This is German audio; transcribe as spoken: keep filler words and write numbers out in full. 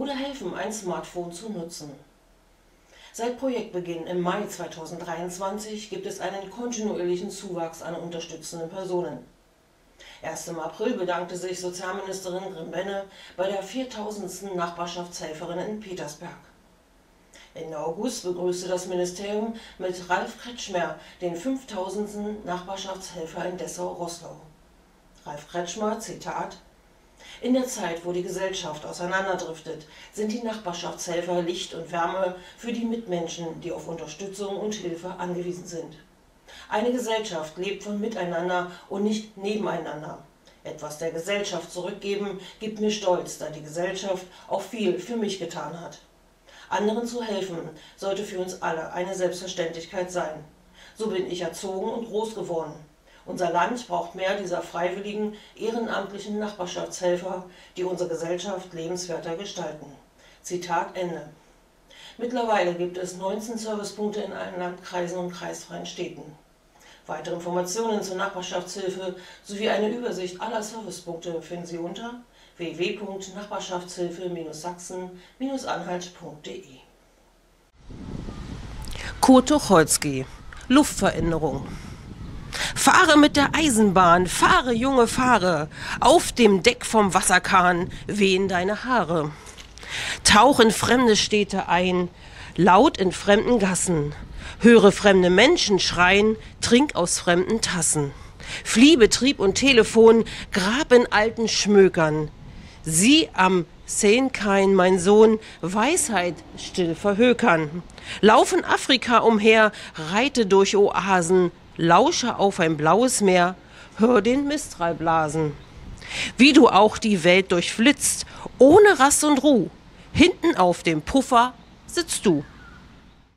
oder helfen, ein Smartphone zu nutzen. Seit Projektbeginn im Mai zweitausenddreiundzwanzig gibt es einen kontinuierlichen Zuwachs an unterstützenden Personen. Erst im April bedankte sich Sozialministerin Grim-Benne bei der viertausendsten Nachbarschaftshelferin in Petersberg. Ende August begrüßte das Ministerium mit Ralf Kretschmer den fünftausendsten Nachbarschaftshelfer in Dessau-Roßlau. Ralf Kretschmer, Zitat: In der Zeit, wo die Gesellschaft auseinanderdriftet, sind die Nachbarschaftshelfer Licht und Wärme für die Mitmenschen, die auf Unterstützung und Hilfe angewiesen sind. Eine Gesellschaft lebt von Miteinander und nicht nebeneinander. Etwas der Gesellschaft zurückgeben gibt mir Stolz, da die Gesellschaft auch viel für mich getan hat. Anderen zu helfen, sollte für uns alle eine Selbstverständlichkeit sein. So bin ich erzogen und groß geworden. Unser Land braucht mehr dieser freiwilligen, ehrenamtlichen Nachbarschaftshelfer, die unsere Gesellschaft lebenswerter gestalten. Zitat Ende. Mittlerweile gibt es neunzehn Servicepunkte in allen Landkreisen und kreisfreien Städten. Weitere Informationen zur Nachbarschaftshilfe sowie eine Übersicht aller Servicepunkte finden Sie unter w w w punkt nachbarschaftshilfe Sachsen Anhalt punkt de. Kurt Tucholsky, Luftveränderung. Fahre mit der Eisenbahn, fahre, Junge, fahre, auf dem Deck vom Wasserkahn wehen deine Haare. Tauch in fremde Städte ein, laut in fremden Gassen, höre fremde Menschen schreien, trink aus fremden Tassen. Flieh Betrieb und Telefon, grab in alten Schmökern. Sieh am Sehenkein, mein Sohn, Weisheit still verhökern. Lauf in Afrika umher, reite durch Oasen, lausche auf ein blaues Meer, hör den Mistral blasen. Wie du auch die Welt durchflitzt, ohne Rast und Ruh, hinten auf dem Puffer sitzt du.